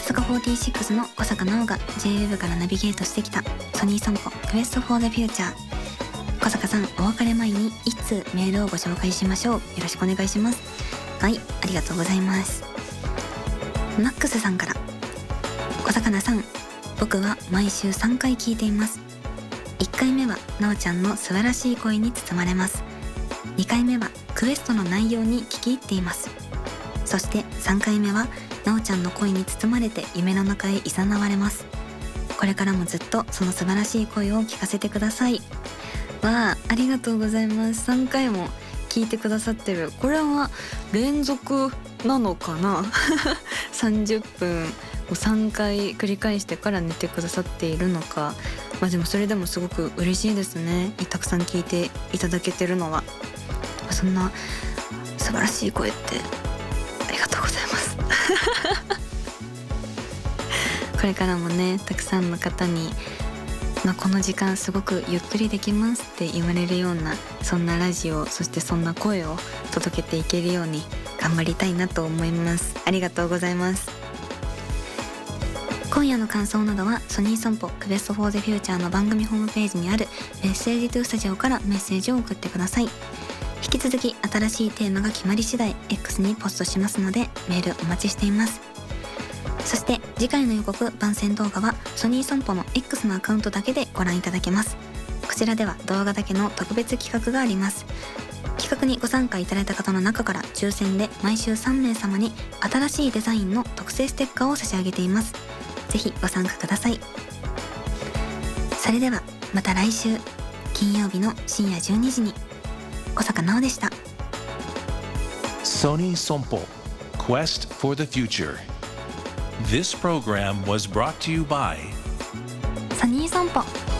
すが46の小坂直が JWEB からナビゲートしてきたソニー散歩クエストフォーザフューチャー。小坂さん、お別れ前に一通メールをご紹介しましょう。よろしくお願いします。はい、ありがとうございます。マックスさんから、小魚さん、僕は毎週3回聞いています。1回目はなおちゃんの素晴らしい声に包まれます。2回目はクエストの内容に聞き入っています。そして3回目はなおちゃんの声に包まれて夢の中へ誘われます。これからもずっとその素晴らしい声を聞かせてください。わあ、ありがとうございます。3回も聞いてくださってる。これは連続なのかな30分を3回繰り返してから寝てくださっているのか。まあでもそれでもすごく嬉しいですね。たくさん聞いていただけてるのは。そんな素晴らしい声ってありがとうございますこれからもね、たくさんの方に、この時間すごくゆっくりできますって言われるような、そんなラジオ、そしてそんな声を届けていけるように頑張りたいなと思います。ありがとうございます。今夜の感想などはソニー散歩クエストフォーザフューチャーの番組ホームページにあるメッセージトゥースタジオからメッセージを送ってください。引き続き新しいテーマが決まり次第 X にポストしますので、メールお待ちしています。そして次回の予告番宣動画はソニー散歩の X のアカウントだけでご覧いただけます。こちらでは動画だけの特別企画があります。企画にご参加いただいた方の中から抽選で毎週3名様に新しいデザインの特製ステッカーを差し上げています。ぜひご参加ください。それではまた来週金曜日の深夜12時に。小坂直でした。 Sony Sompo Quest for the Future. This program was brought to you by ソニー散歩。